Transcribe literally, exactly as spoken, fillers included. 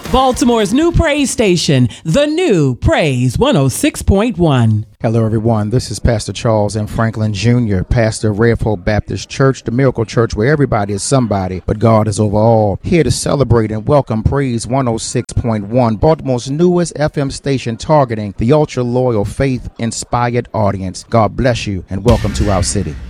Baltimore's new praise station, the new Praise one oh six point one. Hello, everyone. This is Pastor Charles M. Franklin Junior, pastor of Red Hope Baptist Church, the miracle church where everybody is somebody, but God is over all. Here to celebrate and welcome Praise one oh six point one, Baltimore's newest F M station targeting the ultra-loyal, faith-inspired audience. God bless you and welcome to our city.